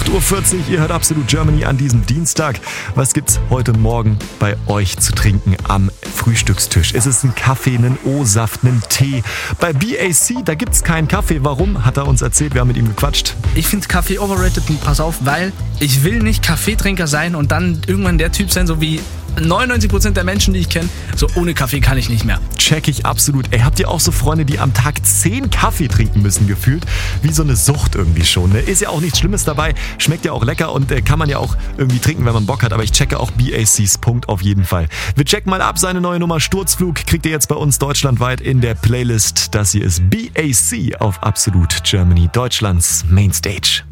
8:40 Uhr, ihr hört Absolut Germany an diesem Dienstag. Was gibt's heute Morgen bei euch zu trinken am Frühstückstisch? Ist es ein Kaffee, einen O-Saft, einen Tee? Bei BAC, da gibt's keinen Kaffee. Warum? Hat er uns erzählt, wir haben mit ihm gequatscht. Ich finde Kaffee overrated und pass auf, weil ich will nicht Kaffeetrinker sein und dann irgendwann der Typ sein, so wie 99% der Menschen, die ich kenne, so ohne Kaffee kann ich nicht mehr. Check ich absolut. Ey, habt ihr auch so Freunde, die am Tag 10 Kaffee trinken müssen, gefühlt? Wie so eine Sucht irgendwie schon. Ne? Ist ja auch nichts Schlimmes dabei, schmeckt ja auch lecker und kann man ja auch irgendwie trinken, wenn man Bock hat. Aber ich checke auch BACs Punkt auf jeden Fall. Wir checken mal ab, seine neue Nummer Sturzflug kriegt ihr jetzt bei uns deutschlandweit in der Playlist. Das hier ist BAC auf Absolut Germany, Deutschlands Mainstage.